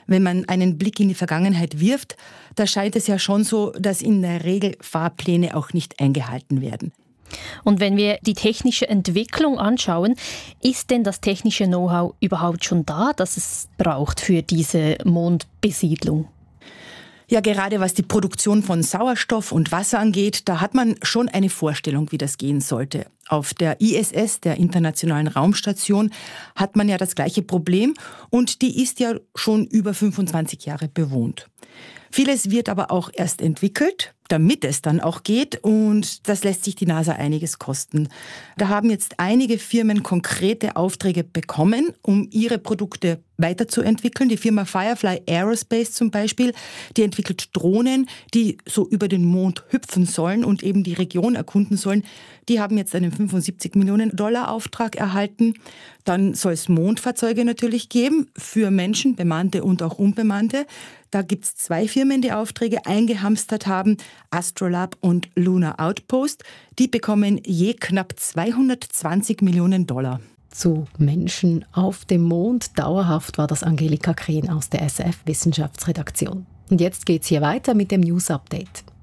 Wenn man einen Blick in die Vergangenheit wirft, da scheint es ja schon so, dass in der Regel Fahrpläne auch nicht eingehalten werden. Und wenn wir die technische Entwicklung anschauen, ist denn das technische Know-how überhaupt schon da, das es braucht für diese Mondbesiedlung? Ja, gerade was die Produktion von Sauerstoff und Wasser angeht, da hat man schon eine Vorstellung, wie das gehen sollte. Auf der ISS, der Internationalen Raumstation, hat man ja das gleiche Problem und die ist ja schon über 25 Jahre bewohnt. Vieles wird aber auch erst entwickelt, damit es dann auch geht, und das lässt sich die NASA einiges kosten. Da haben jetzt einige Firmen konkrete Aufträge bekommen, um ihre Produkte weiterzuentwickeln. Die Firma Firefly Aerospace zum Beispiel, die entwickelt Drohnen, die so über den Mond hüpfen sollen und eben die Region erkunden sollen. Die haben jetzt einen 75 Millionen Dollar Auftrag erhalten. Dann soll es Mondfahrzeuge natürlich geben, für Menschen, bemannte und auch unbemannte. Da gibt es 2 Firmen, die Aufträge eingehamstert haben, Astrolab und Lunar Outpost. Die bekommen je knapp 220 Millionen Dollar. Zu Menschen auf dem Mond. Dauerhaft war das Angelika Krehn aus der SF-Wissenschaftsredaktion. Und jetzt geht's hier weiter mit dem News Update.